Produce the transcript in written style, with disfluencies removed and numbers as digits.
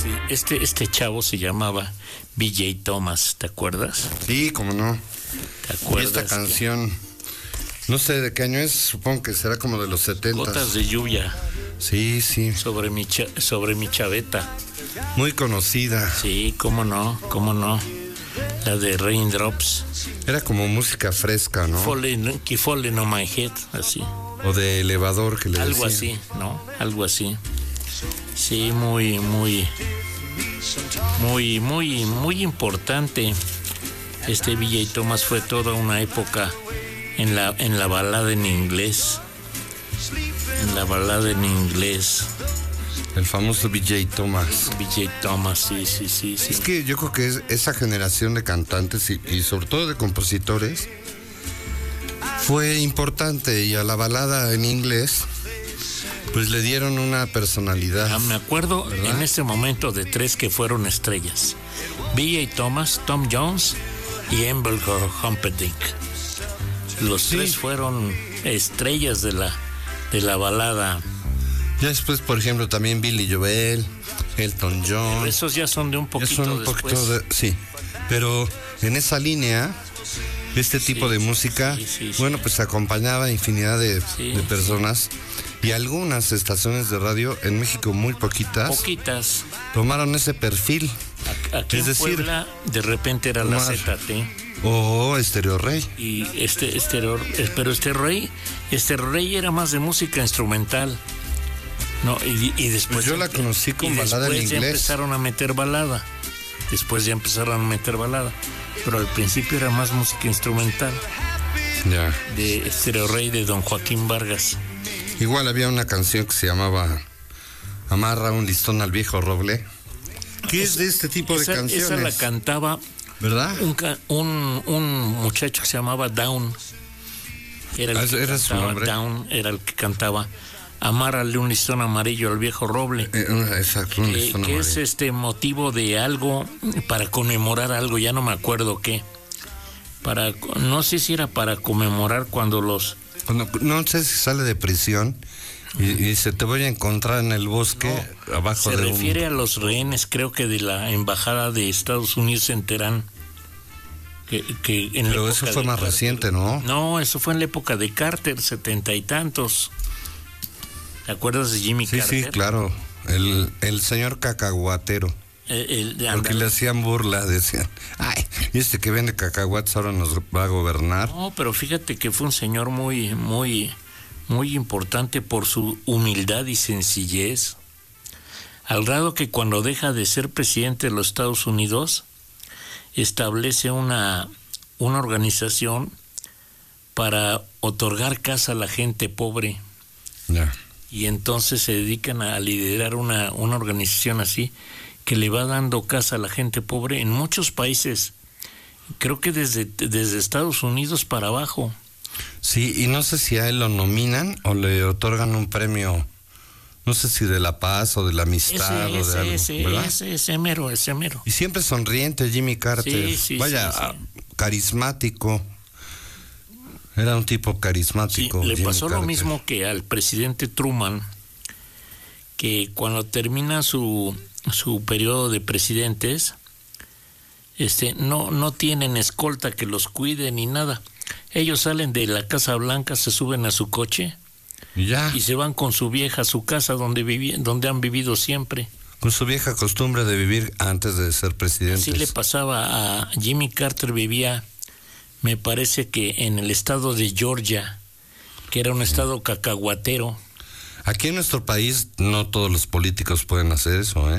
Sí, este chavo se llamaba BJ Thomas, ¿te acuerdas? Sí, cómo no. ¿Te acuerdas? Y esta canción, no sé de qué año es, supongo que será como de los 70. Gotas de lluvia. Sí, sí. Sobre mi chaveta. Muy conocida. Sí, cómo no. La de Raindrops. Era como música fresca, ¿no? Keep falling on my head, así. O de elevador, que le decían. Algo así, ¿no? Algo así. Sí, muy importante. BJ Thomas fue toda una época en la balada en inglés. El famoso BJ Thomas. BJ Thomas, sí. Es que yo creo que esa generación de cantantes y sobre todo de compositores fue importante, y a la balada en inglés pues le dieron una personalidad. Me acuerdo, ¿verdad?, en ese momento de tres que fueron estrellas: BJ Thomas, Tom Jones y Engelbert Humperdinck. Los tres fueron estrellas de la balada. Ya después, por ejemplo, también Billy Joel, Elton John. Pero esos ya son de un poquito después. Sí, pero en esa línea, este tipo de música, bueno, pues acompañaba a infinidad de personas, y algunas estaciones de radio en México, muy poquitas, tomaron ese perfil. Aquí en Puebla, de repente era la ZT. O Estéreo Rey. Y pero Estéreo Rey era más de música instrumental. No, y después pues yo la conocí con balada en inglés. Después ya empezaron a meter balada. Pero al principio era más música instrumental. Ya. De Estéreo Rey, de Don Joaquín Vargas. Igual había una canción que se llamaba Amarra un listón al viejo roble. ¿Qué es de este tipo de canciones? Esa la cantaba, ¿verdad? Un muchacho que se llamaba Down. ¿Era su nombre? Down era el que cantaba Amárrale un listón amarillo al viejo roble. Exacto, un listón amarillo. Que es motivo de algo, para conmemorar algo, ya no me acuerdo qué. No sé si era para conmemorar cuando no sé si sale de prisión y se te voy a encontrar en el bosque, abajo de Se refiere a los rehenes, creo que de la embajada de Estados Unidos en Teherán. Pero eso fue más reciente, ¿no? No, eso fue en la época de Carter, 70 y tantos. ¿Te acuerdas de Jimmy Carter? Sí, claro. El señor cacahuatero. Porque le hacían burla, decían, ay, y que vende cacahuates ahora nos va a gobernar. No, pero fíjate que fue un señor muy importante por su humildad y sencillez, al grado que cuando deja de ser presidente de los Estados Unidos, establece una organización para otorgar casa a la gente pobre. Ya. Y entonces se dedican a liderar una organización así, que le va dando casa a la gente pobre en muchos países, creo que desde Estados Unidos para abajo. Sí, y no sé si a él lo nominan o le otorgan un premio, no sé si de la paz o de la amistad o de algo, ¿verdad? Ese mero. Y siempre sonriente Jimmy Carter. Vaya, carismático. Era un tipo carismático. Sí, le Jimmy pasó Carter. lo mismo que al presidente Truman, que cuando termina su periodo de presidentes, no tienen escolta que los cuide ni nada. Ellos salen de la Casa Blanca, se suben a su coche y se van con su vieja a su casa donde han vivido siempre. Con su vieja costumbre de vivir antes de ser presidentes. Así le pasaba a Jimmy Carter. Vivía, me parece que en el estado de Georgia, que era un estado cacahuatero. Aquí en nuestro país no todos los políticos pueden hacer eso, ¿eh?